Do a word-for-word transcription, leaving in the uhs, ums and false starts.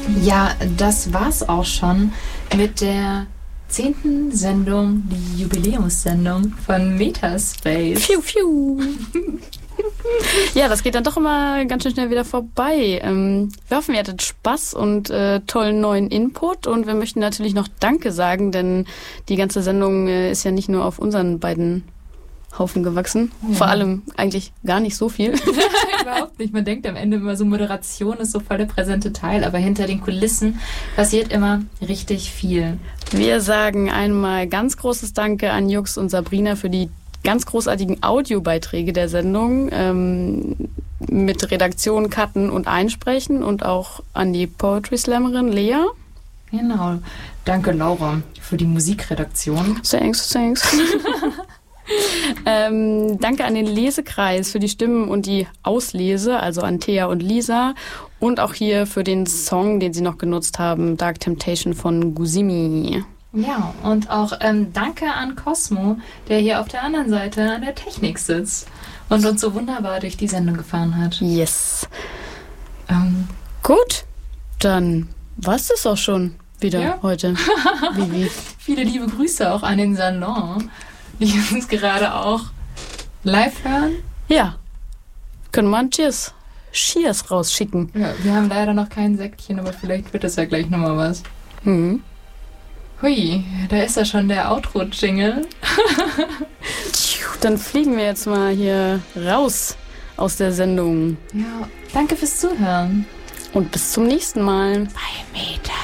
Ja, das war's auch schon mit der zehnten Sendung, die Jubiläumssendung von Metaspace. Pfiou, pfiou. Ja, das geht dann doch immer ganz schön schnell wieder vorbei. Ähm, wir hoffen, ihr hattet Spaß und äh, tollen neuen Input und wir möchten natürlich noch Danke sagen, denn die ganze Sendung äh, ist ja nicht nur auf unseren beiden Haufen gewachsen. Ja. Vor allem eigentlich gar nicht so viel. Überhaupt nicht. Man denkt am Ende immer so, Moderation ist so voll der präsente Teil, aber hinter den Kulissen passiert immer richtig viel. Wir sagen einmal ganz großes Danke an Jux und Sabrina für die ganz großartigen Audiobeiträge der Sendung ähm, mit Redaktion, Cutten und Einsprechen und auch an die Poetry Slammerin Lea. Genau. Danke, Laura, für die Musikredaktion. Thanks, thanks. ähm, danke an den Lesekreis für die Stimmen und die Auslese, also an Thea und Lisa. Und auch hier für den Song, den sie noch genutzt haben, Dark Temptation von Guzimi. Ja, und auch ähm, danke an Cosmo, der hier auf der anderen Seite an der Technik sitzt und uns so wunderbar durch die Sendung gefahren hat. Yes. Ähm, Gut, dann war's das auch schon wieder ja. heute. Vivi. Viele liebe Grüße auch an den Salon, die uns gerade auch live hören. Ja, können wir ein Cheers, Cheers rausschicken. Ja, wir haben leider noch kein Säckchen, aber vielleicht wird das ja gleich nochmal was. Mhm. Hui, da ist ja schon der Outro-Jingle. Dann fliegen wir jetzt mal hier raus aus der Sendung. Ja, danke fürs Zuhören. Und bis zum nächsten Mal. Bei Meta.